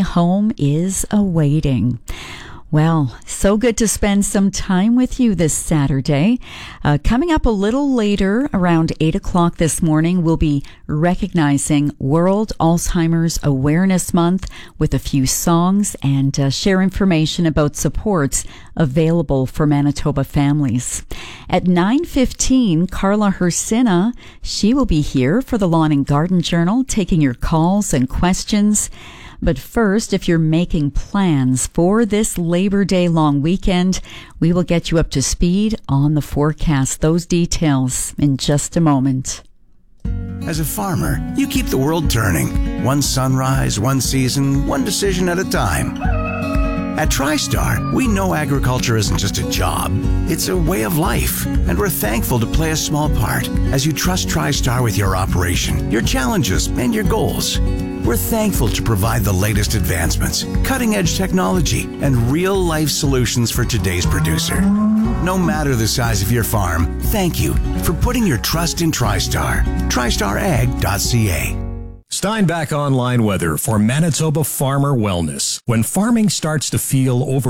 home is awaiting. Well, so good to spend some time with you this Saturday. Coming up a little later, around 8 o'clock this morning, we'll be recognizing World Alzheimer's Awareness Month with a few songs and share information about supports available for Manitoba families. At 9:15, Carla Hersina, she will be here for the Lawn and Garden Journal, taking your calls and questions. But first, if you're making plans for this Labor Day long weekend, we will get you up to speed on the forecast. Those details in just a moment. As a farmer, you keep the world turning. One sunrise, one season, one decision at a time. At TriStar, we know agriculture isn't just a job. It's a way of life, and we're thankful to play a small part as you trust TriStar with your operation, your challenges, and your goals. We're thankful to provide the latest advancements, cutting-edge technology, and real-life solutions for today's producer. No matter the size of your farm, thank you for putting your trust in TriStar. TriStarAg.ca. Steinbach Online Weather for Manitoba Farmer Wellness. When farming starts to feel